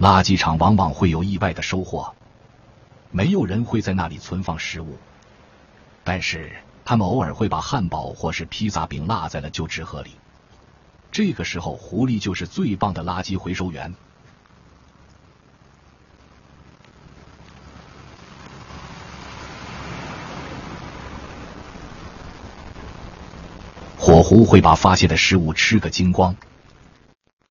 垃圾场往往会有意外的收获，没有人会在那里存放食物，但是他们偶尔会把汉堡或是披萨饼落在了旧纸盒里。这个时候，狐狸就是最棒的垃圾回收员。火狐会把发现的食物吃个精光，